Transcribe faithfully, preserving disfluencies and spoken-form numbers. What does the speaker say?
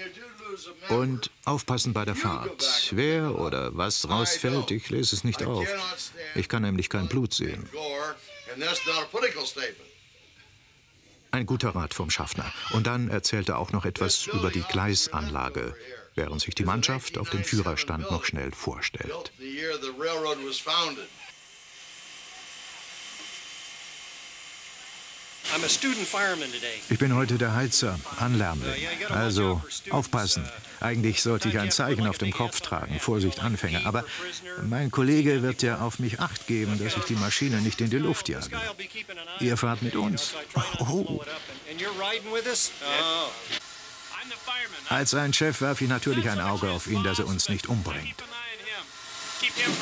Und aufpassen bei der Fahrt. Wer oder was rausfällt, ich lese es nicht auf. Ich kann nämlich kein Blut sehen. Ein guter Rat vom Schaffner. Und dann erzählte er auch noch etwas über die Gleisanlage, während sich die Mannschaft auf dem Führerstand noch schnell vorstellt. Ich bin heute der Heizer, Anlärmling. Also aufpassen. Eigentlich sollte ich ein Zeichen auf dem Kopf tragen, Vorsicht Anfänger. Aber mein Kollege wird ja auf mich Acht geben, dass ich die Maschine nicht in die Luft jage. Ihr fahrt mit uns? Oh. Als ein Chef werfe ich natürlich ein Auge auf ihn, dass er uns nicht umbringt.